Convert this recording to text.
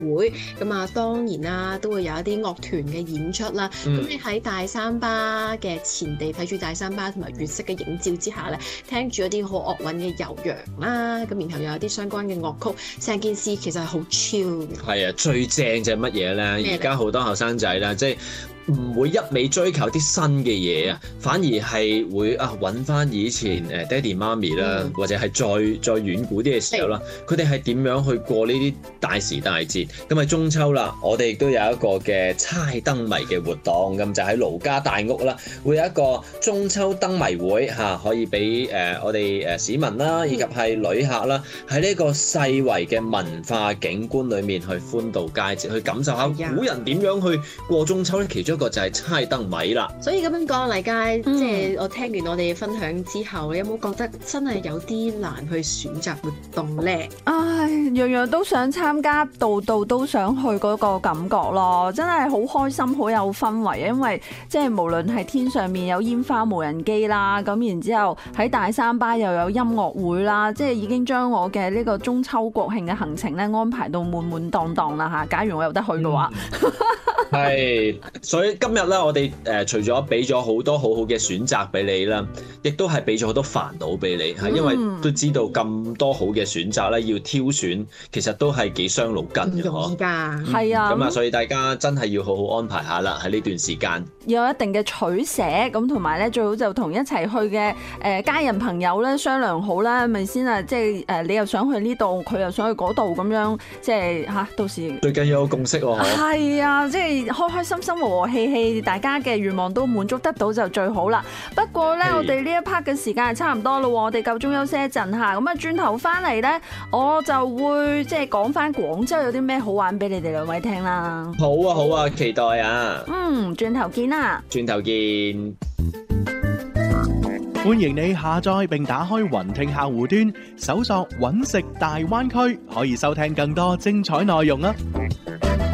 會，咁啊當然啦，都會有一啲樂團嘅演出啦。咁你喺大三巴嘅前地睇住大三巴同埋月色嘅映照之下咧，聽住一啲好樂韻嘅悠揚啦，咁然後又有啲相關嘅樂曲，成件事其實係好 chill 嘅。係啊，最正就係乜嘢咧？而家好多後生仔啦，即係唔會一味追求啲新嘅嘢啊，反而係會揾翻以前爹哋媽咪啦，或者係再遠古啲嘅時候啦，佢哋係點樣去過呢啲大時大節？咁喺中秋啦，我哋亦都有一個嘅猜燈謎嘅活動，咁就喺盧家大屋啦，會有一個中秋燈謎會嚇，可以俾我哋市民啦，以及係旅客啦，喺呢個世遺嘅文化景觀裏面去歡度佳節，去感受下古人點樣去過中秋咧。其中一個就係猜燈謎啦。 所以咁樣講，黎佳，即係我聽完我哋嘅分享之後，你有冇覺得真係有啲難去選擇活動咧？ 唉，樣樣都想參加，度度都想去嗰個感覺咯，真係好開心，好有氛圍。因為即係無論係天上面有煙花無人機啦，咁然之後喺大三巴又有音樂會啦，即係已經將我嘅呢個中秋國慶嘅行程咧安排到滿滿當當啦嚇。假如我有得去嘅話， 係，所以今日咧，我哋除咗俾咗好多好好嘅選擇俾你啦，亦都係俾咗好多煩惱俾你嚇，因為都知道咁多好嘅選擇咧，要挑選其實都係幾傷腦筋嘅嗬。 係啊， 咁啊，所以大家真係要好好安排下啦，喺呢段時間有一定嘅取捨，咁同埋咧最好就同一齊去嘅家人朋友咧商量好啦，咪先啊！即係你又想去呢度，佢又想去嗰度咁樣，即係嚇到時最緊要有共識喎。 係啊，即係開開心心和和氣氣，大家嘅願望都滿足得到就最好啦。不過咧，我哋呢一 part 嘅時間係差唔多咯，我哋夠鐘休息一陣嚇，咁啊轉頭翻嚟咧，我就會即係講翻廣州有啲咩好玩俾你哋兩位聽啦。 好啊好啊，期待啊！ 轉頭見啦！ 轉頭見。 歡迎你下載並打開雲聽客戶端，搜索揾食大灣區，可以收聽更多精彩內容啊！